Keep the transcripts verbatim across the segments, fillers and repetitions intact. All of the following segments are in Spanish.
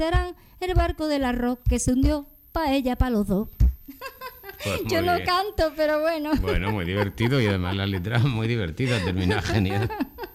tarán, el barco del arroz que se hundió pa' ella, pa' los dos. Pues Yo no bien. canto, pero bueno. Bueno, muy divertido y además la letra es muy divertida, termina genial.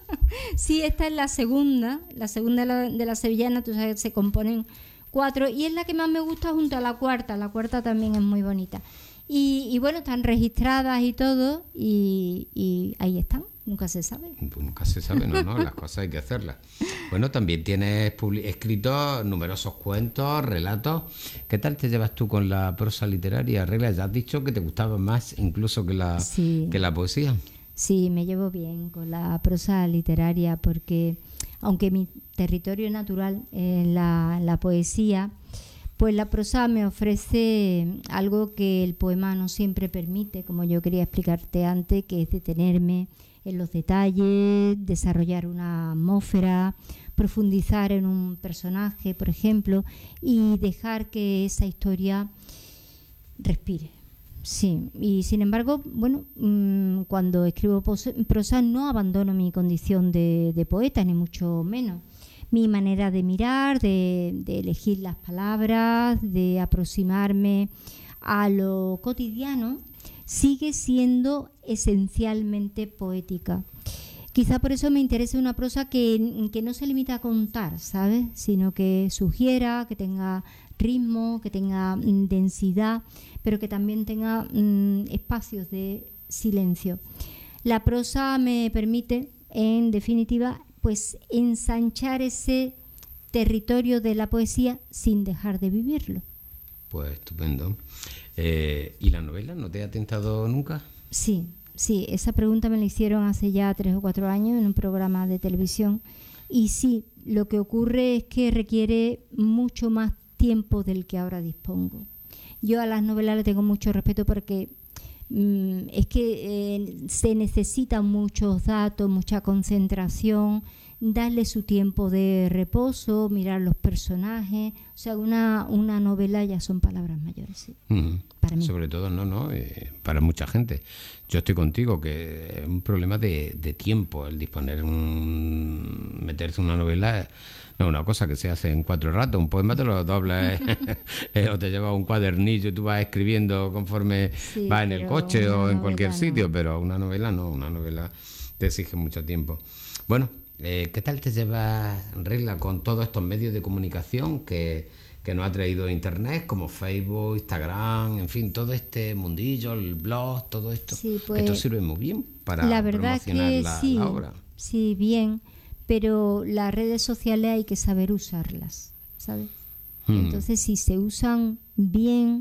Sí, esta es la segunda, la segunda de la, de la sevillana, tú sabes, se componen cuatro y es la que más me gusta junto a la cuarta. La cuarta también es muy bonita. Y, y bueno, están registradas y todo y, y ahí están, nunca se sabe. Pues nunca se sabe, no, no, las cosas hay que hacerlas. Bueno, también tienes publi- escrito numerosos cuentos, relatos. ¿Qué tal te llevas tú con la prosa literaria, Regla? Ya has dicho que te gustaba más incluso que la, Sí. que la poesía. Sí, me llevo bien con la prosa literaria porque aunque mi territorio natural es la, la poesía, pues la prosa me ofrece algo que el poema no siempre permite, como yo quería explicarte antes, que es detenerme en los detalles, desarrollar una atmósfera, profundizar en un personaje, por ejemplo, y dejar que esa historia respire. Sí, y sin embargo, bueno, mmm, cuando escribo pos- prosa no abandono mi condición de, de poeta, ni mucho menos. Mi manera de mirar, de, de elegir las palabras, de aproximarme a lo cotidiano, sigue siendo esencialmente poética. Quizá por eso me interesa una prosa que, que no se limita a contar, ¿sabes? Sino que sugiera, que tenga ritmo, que tenga mm, densidad, pero que también tenga mm, espacios de silencio. La prosa me permite, en definitiva, pues ensanchar ese territorio de la poesía sin dejar de vivirlo. Pues estupendo. Eh, ¿Y la novela no te ha tentado nunca? Sí, sí, esa pregunta me la hicieron hace ya tres o cuatro años en un programa de televisión y sí, lo que ocurre es que requiere mucho más tiempo del que ahora dispongo. Yo a las novelas le tengo mucho respeto porque mmm, es que eh, se necesitan muchos datos, mucha concentración, darle su tiempo de reposo, mirar los personajes. O sea, una, una novela ya son palabras mayores, sí. Uh-huh. Para mí. Sobre todo, no, no, eh, para mucha gente. Yo estoy contigo, que es un problema de, de tiempo, el disponer un... meterse en una novela no es una cosa que se hace en cuatro ratos. Un poema te lo doblas eh, eh, o te llevas un cuadernillo y tú vas escribiendo conforme Sí, vas en el coche o en cualquier no. sitio, pero una novela no, una novela te exige mucho tiempo. Bueno, eh, ¿qué tal te llevas, Regla, con todos estos medios de comunicación que... que nos ha traído Internet, como Facebook, Instagram, en fin, todo este mundillo, el blog, todo esto? Sí, pues, esto sirve muy bien para la verdad promocionar que la, sí, la obra. Sí, bien, pero las redes sociales hay que saber usarlas, ¿sabes? Mm. Entonces, si se usan bien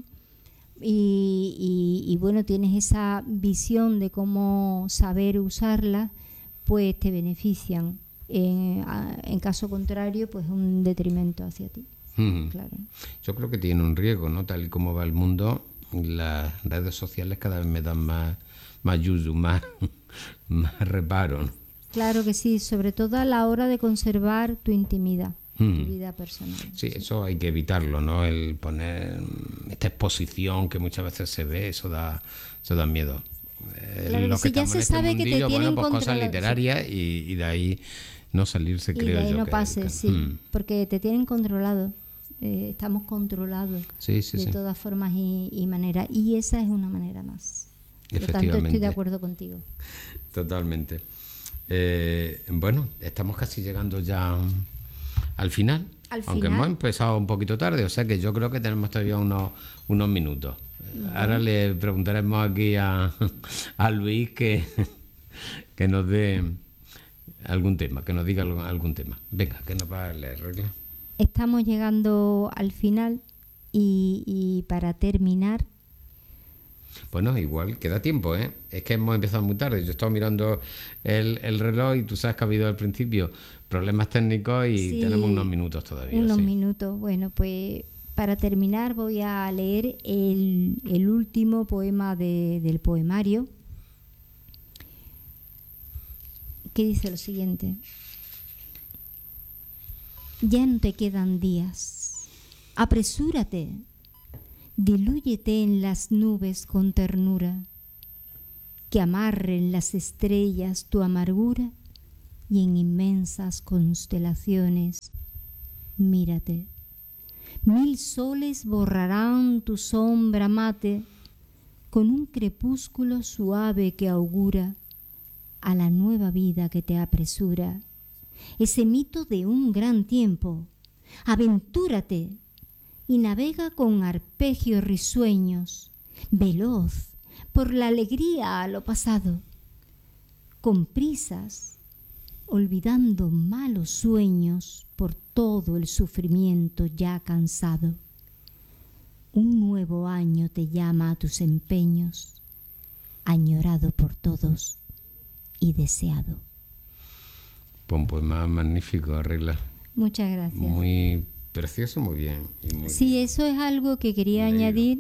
y, y, y, bueno, tienes esa visión de cómo saber usarlas, pues te benefician. En, en caso contrario, pues un detrimento hacia ti. Uh-huh. Claro. Yo creo que tiene un riesgo, ¿no? Tal y como va el mundo, las redes sociales cada vez me dan más, más yuyu, más, más reparo, ¿no? Claro que sí, sobre todo a la hora de conservar tu intimidad, uh-huh. tu vida personal. Sí, sí, eso hay que evitarlo, ¿no? El poner esta exposición que muchas veces se ve, eso da, eso da miedo. Claro, Lo que si ya se este sabe mundillo, que te tienen bueno, pues controlado, cosas literarias sí. y, y de ahí no salirse, y creo de ahí yo. no que, pases, que, sí, hmm. porque te tienen controlado, eh, estamos controlados sí, sí, de sí. todas formas y, y maneras, y esa es una manera más. Por lo tanto, estoy de acuerdo contigo. Totalmente. Eh, bueno, estamos casi llegando ya al final, al aunque final. hemos empezado un poquito tarde, o sea que yo creo que tenemos todavía unos, unos minutos. Uh-huh. Ahora le preguntaremos aquí a, a Luis que, que nos dé algún tema, que nos diga algún, algún tema. Venga, que nos va a leer, Regla. Estamos llegando al final y, y para terminar... Bueno, igual queda tiempo, ¿eh? Es que hemos empezado muy tarde. Yo estaba mirando el, el reloj y tú sabes que ha habido al principio problemas técnicos y sí, tenemos unos minutos todavía. Unos sí. minutos. Bueno, pues para terminar voy a leer el, el último poema de, del poemario, que dice lo siguiente. Ya no te quedan días. Apresúrate. Dilúyete en las nubes con ternura, que amarren las estrellas tu amargura y en inmensas constelaciones mírate. Mil soles borrarán tu sombra mate con un crepúsculo suave que augura a la nueva vida que te apresura. Ese mito de un gran tiempo. Aventúrate y navega con arpegios risueños, veloz por la alegría a lo pasado, con prisas, olvidando malos sueños por todo el sufrimiento ya cansado. Un nuevo año te llama a tus empeños, añorado por todos y deseado. Pues un poema magnífico, Arregla. Muchas gracias. Muy precioso, muy bien. Y muy sí, bien. Eso es algo que quería Leído. añadir,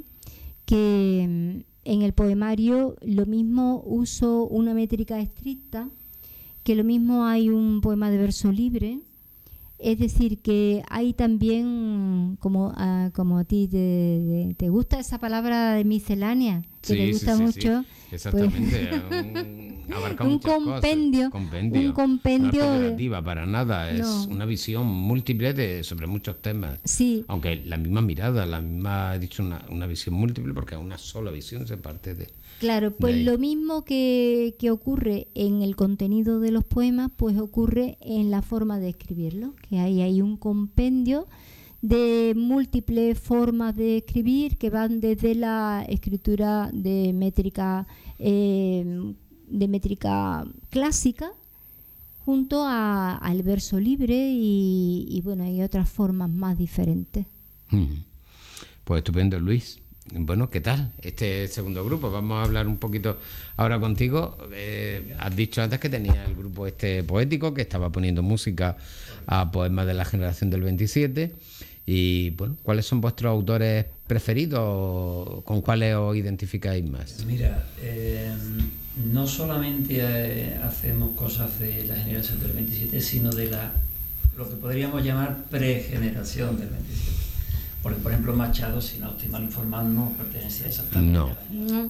que en el poemario lo mismo uso una métrica estricta, que lo mismo hay un poema de verso libre, es decir, que hay también, como a, como a ti te, te, te gusta esa palabra de miscelánea, que Sí, te gusta sí, sí, mucho. sí. Exactamente. un, abarca un muchas compendio, cosas. compendio. un compendio No es de- peyorativa para nada, es No. una visión múltiple de, sobre muchos temas. Sí, Aunque la misma mirada, la misma, he dicho, una, una visión múltiple, porque a una sola visión se parte de... claro, pues de ahí. lo mismo que, que ocurre en el contenido de los poemas, pues ocurre en la forma de escribirlo, que hay, hay un compendio de múltiples formas de escribir que van desde la escritura de métrica eh, de métrica clásica junto a, al verso libre y, y bueno, hay otras formas más diferentes. Mm. Pues estupendo, Luis. Bueno, ¿qué tal este segundo grupo? Vamos a hablar un poquito ahora contigo. Eh, has dicho antes que tenía el grupo este poético que estaba poniendo música a poemas de la generación del veintisiete. Y bueno, ¿cuáles son vuestros autores preferidos? ¿Con cuáles os identificáis más? Mira, eh, no solamente eh, hacemos cosas de la generación del veintisiete, sino de la lo que podríamos llamar pregeneración del veintisiete. Porque, por ejemplo, Machado, si no estoy mal informado, no pertenecía exactamente No. a la generación.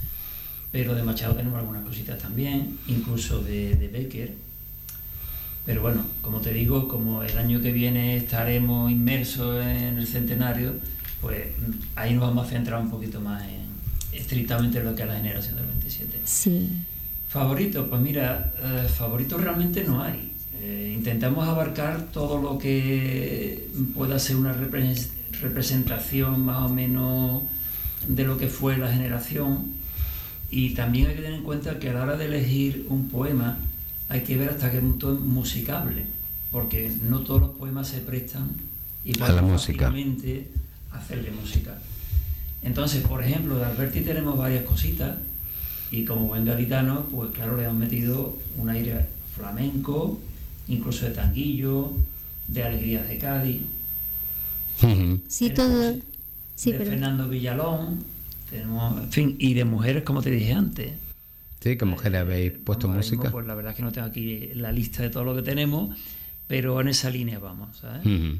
Pero de Machado tenemos algunas cositas también, incluso de, de Becker. Pero bueno, como te digo, como el año que viene estaremos inmersos en el centenario, pues ahí nos vamos a centrar un poquito más en estrictamente en lo que es la generación del veintisiete. Sí. Favoritos, pues mira, eh, favoritos realmente no hay. Eh, intentamos abarcar todo lo que pueda ser una repre- representación más o menos de lo que fue la generación, y también hay que tener en cuenta que a la hora de elegir un poema hay que ver hasta qué punto es musicable, porque no todos los poemas se prestan igual A la de música. fácilmente a hacerle música. Entonces, por ejemplo, de Alberti tenemos varias cositas, y como buen gaditano, pues claro, le hemos metido un aire flamenco, incluso de tanguillo, de alegrías de Cádiz. Ujú. Sí, Tenemos todo. Sí, de pero Fernando Villalón, tenemos, en fin, y de mujeres, como te dije antes. Sí, ¿qué mujeres habéis puesto Vamos, ahora mismo, música? pues la verdad es que no tengo aquí la lista de todo lo que tenemos, pero en esa línea vamos, ¿sabes? Ujú.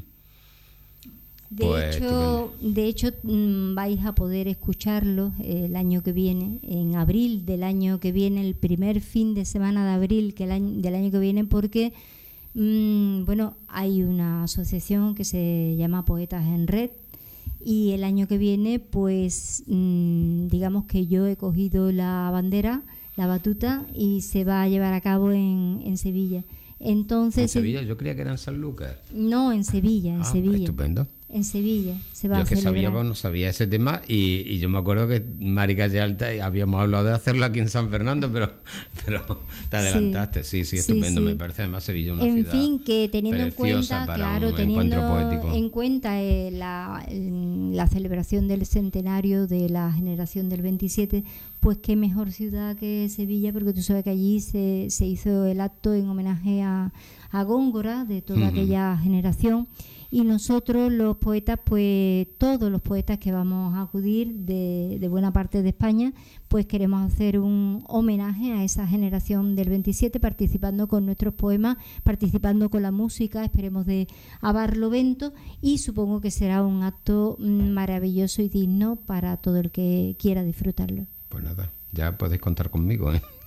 De Pues, hecho, de hecho mm, vais a poder escucharlo eh, el año que viene, en abril del año que viene, el primer fin de semana de abril que el año, del año que viene, porque mm, bueno, hay una asociación que se llama Poetas en Red, y el año que viene, pues mm, digamos que yo he cogido la bandera, la batuta, y se va a llevar a cabo en, en Sevilla. Entonces, ¿En Sevilla? Yo creía que era en Sanlúcar. No, en Sevilla, en Ah, Sevilla. estupendo. En Sevilla se va Yo a es que celebrar. sabía, pues, no sabía ese tema, y, y yo me acuerdo que Mari Calle Alta y habíamos hablado de hacerlo aquí en San Fernando, pero, pero te adelantaste. Sí, sí, Sí, estupendo. sí. Me parece además Sevilla una En ciudad fin, que teniendo en preciosa cuenta, para claro, un teniendo encuentro poético. en cuenta eh, la, la celebración del centenario de la generación del veintisiete, pues qué mejor ciudad que Sevilla, porque tú sabes que allí se, se hizo el acto en homenaje a, a Góngora, de toda Ujú. aquella generación. Y nosotros los poetas, pues todos los poetas que vamos a acudir de, de buena parte de España, pues queremos hacer un homenaje a esa generación del veintisiete, participando con nuestros poemas, participando con la música, esperemos de a Barlovento, y supongo que será un acto mm, maravilloso y digno para todo el que quiera disfrutarlo. Pues nada, ya podéis contar conmigo, ¿eh?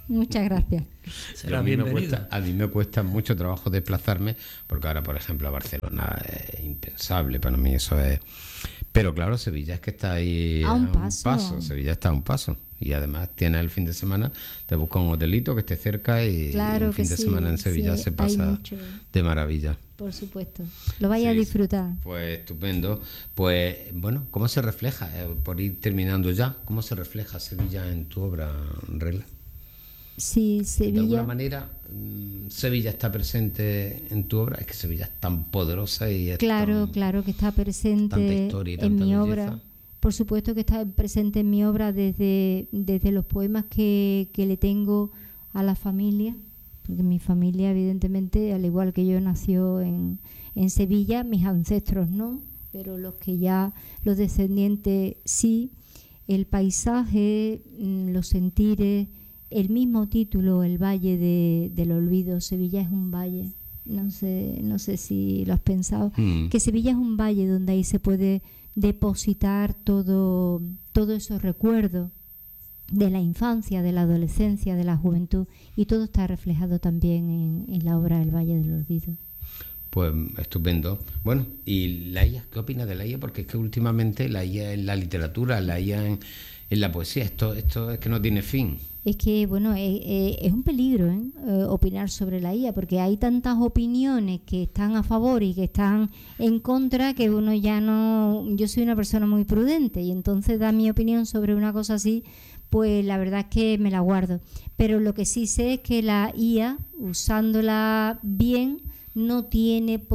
Muchas gracias. Será a, mí me bienvenido. cuesta, a mí me cuesta mucho trabajo desplazarme, porque ahora, por ejemplo, a Barcelona es impensable para mí, eso es... Pero claro, Sevilla es que está ahí a un paso. Sevilla está a un paso. Y además tienes el fin de semana, te buscas un hotelito que esté cerca y Claro un fin que de sí, semana en Sevilla sí, se hay pasa mucho. de maravilla. Por supuesto. Lo vaya Sí, a disfrutar. Pues estupendo. Pues bueno, ¿cómo se refleja, eh, por ir terminando ya, cómo se refleja Sevilla en tu obra, Regla? Sí, De Sevilla. alguna manera, mm, Sevilla está presente en tu obra. Es que Sevilla es tan poderosa y es Claro, tan- claro que está tanta presente historia y en tanta mi belleza. obra. Por supuesto que está presente en mi obra desde, desde los poemas que, que le tengo a la familia, porque mi familia, evidentemente, al igual que yo, nació en, en Sevilla, mis ancestros no, pero los que ya, los descendientes sí, el paisaje, mm, los sentires, el mismo título, el Valle de, del Olvido. Sevilla es un valle, no sé, no sé si lo has pensado, Mm. que Sevilla es un valle donde ahí se puede depositar todo, todos esos recuerdos de la infancia, de la adolescencia, de la juventud, y todo está reflejado también en, en la obra El Valle del Olvido. Pues estupendo. Bueno, ¿y la I A? ¿Qué opinas de la I A? Porque es que últimamente la I A en la literatura, la I A en, en la poesía, esto, esto es que no tiene fin. Es que, bueno, es, es- es un peligro, ¿eh? Eh, opinar sobre la I A, porque hay tantas opiniones que están a favor y que están en contra, que uno ya no... Yo soy una persona muy prudente y entonces dar mi opinión sobre una cosa así, pues la verdad es que me la guardo. Pero lo que sí sé es que la I A, usándola bien, no tiene por